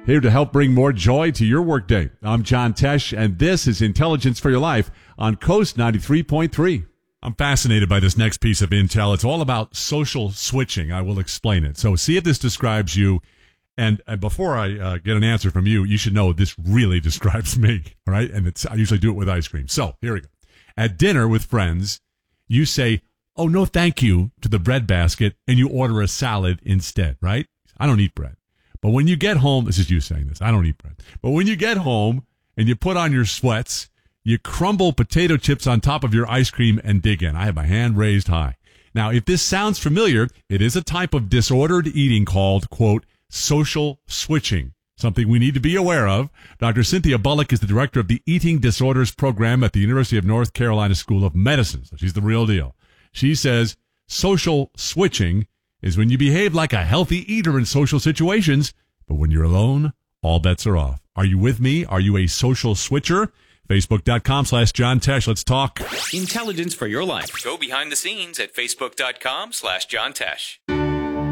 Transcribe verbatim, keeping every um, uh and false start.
Here to help bring more joy to your workday. I'm John Tesh, and this is Intelligence for Your Life on Coast ninety-three point three. I'm fascinated by this next piece of intel. It's all about social switching. I will explain it. So see if this describes you. And, and before I uh, get an answer from you, you should know this really describes me, all right? And it's I usually do it with ice cream. So here we go. At dinner with friends, you say, oh, no, thank you, to the bread basket, and you order a salad instead, right? I don't eat bread. But when you get home, this is you saying this, I don't eat bread. But when you get home and you put on your sweats, you crumble potato chips on top of your ice cream and dig in. I have my hand raised high. Now, if this sounds familiar, it is a type of disordered eating called, quote, social switching, something we need to be aware of. Doctor Cynthia Bullock is the director of the Eating Disorders Program at the University of North Carolina School of Medicine. So she's the real deal. She says social switching is when you behave like a healthy eater in social situations, but when you're alone, all bets are off. Are you with me? Are you a social switcher? Facebook.com slash John Tesh. Let's talk. Intelligence for your life. Go behind the scenes at Facebook.com slash John Tesh.